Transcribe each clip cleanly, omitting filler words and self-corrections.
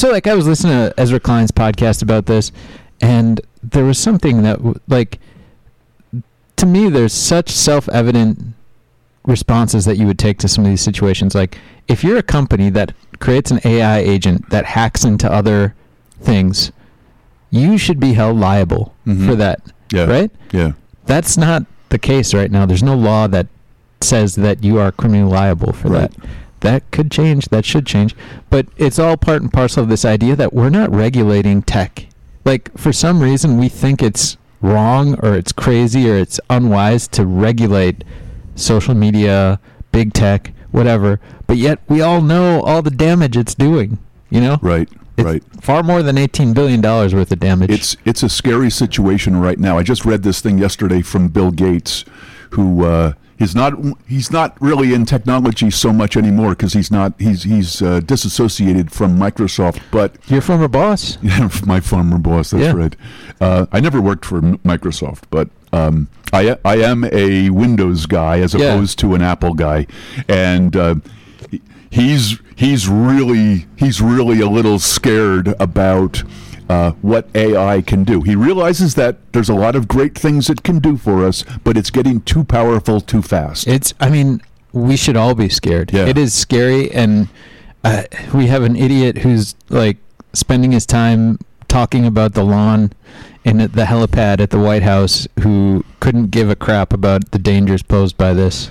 So, like, I was listening to Ezra Klein's podcast about this, and there was something that, like, to me, there's such self-evident responses that you would take to some of these situations. Like, if you're a company that creates an AI agent that hacks into other things, you should be held liable for that, right? Yeah. That's not the case right now. There's no law that says that you are criminally liable for that. That could change. That should change. But it's all part and parcel of this idea that we're not regulating tech. Like, for some reason, we think it's wrong or it's crazy or it's unwise to regulate social media, big tech, whatever. But yet we all know all the damage it's doing, you know? Right. Right. Far more than $18 billion worth of damage. It's a scary situation right now. I just read this thing yesterday from Bill Gates, who he's not really in technology so much anymore because he's disassociated from Microsoft. But your former boss? Yeah, my former boss. That's right. I never worked for Microsoft, but I am a Windows guy as opposed to an Apple guy, and he's really a little scared about what AI can do. He realizes that there's a lot of great things it can do for us, but it's getting too powerful too fast. We should all be scared. Yeah. It is scary, and we have an idiot who's like spending his time talking about the lawn in the helipad at the White House who couldn't give a crap about the dangers posed by this.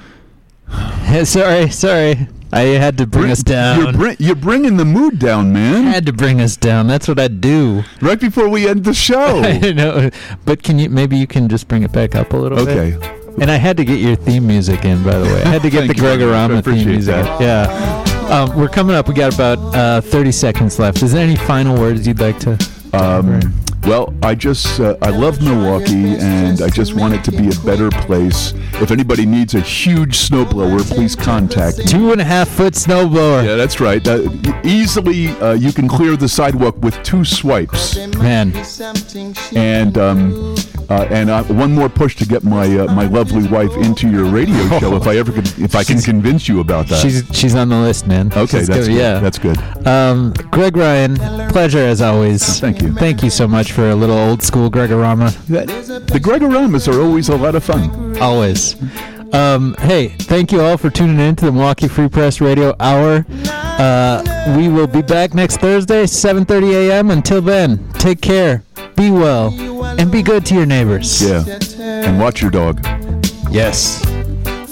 Sorry. I had to bring us down. You're bringing the mood down, man. I had to bring us down. That's what I do. Right before we end the show. I know. But maybe you can just bring it back up a little bit? Okay. And I had to get your theme music in, by the way. I had to get the Gregorama theme music in. Yeah. We're coming up. We got about 30 seconds left. Is there any final words you'd like to Well, I love Milwaukee, and I just want it to be a better place. If anybody needs a huge snowblower, please contact me. 2.5-foot snowblower. Yeah, that's right. Easily, you can clear the sidewalk with 2 swipes. Man. And one more push to get my lovely wife into your radio show. If I can convince you about that. She's on the list, man. Okay, that's good. Yeah, that's good. Greg Ryan, pleasure as always. Thank you. Thank you so much for a little old school Gregorama. The Gregoramas are always a lot of fun. Always. Hey, thank you all for tuning in to the Milwaukee Free Press Radio Hour. We will be back next Thursday, 7:30 a.m. Until then, take care, be well, and be good to your neighbors. Yeah, and watch your dog. Yes.